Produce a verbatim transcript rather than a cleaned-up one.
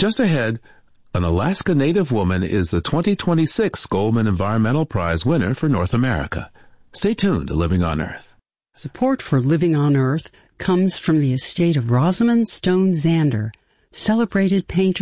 Just ahead, an Alaska Native woman is the twenty twenty-six Goldman Environmental Prize winner for North America. Stay tuned to Living on Earth. Support for Living on Earth comes from the estate of Rosamond Stone Zander, celebrated painter